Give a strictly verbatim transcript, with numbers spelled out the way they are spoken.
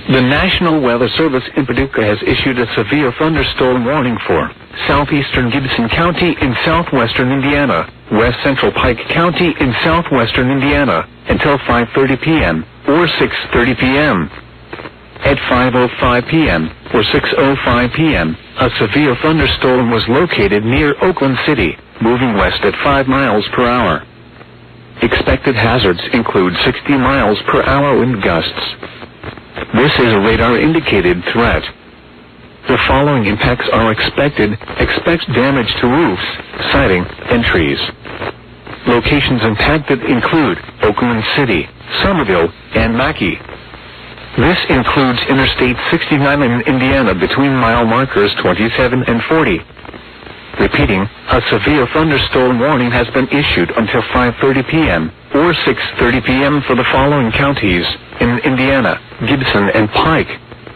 The National Weather Service in Paducah has issued a severe thunderstorm warning for southeastern Gibson County in southwestern Indiana, west central Pike County in southwestern Indiana, until five thirty p m or six thirty p m At five oh five p m or six oh five p m, a severe thunderstorm was located near Oakland City, moving west at five miles per hour. Expected hazards include sixty miles per hour wind gusts. This is a radar-indicated threat. The following impacts are expected. Expect damage to roofs, siding, and trees. Locations impacted include Oakland City, Somerville, and Mackay. This includes Interstate sixty-nine in Indiana between mile markers twenty-seven and forty. Repeating, a severe thunderstorm warning has been issued until five thirty p m or six thirty p m for the following counties in Indiana: Gibson and Pike,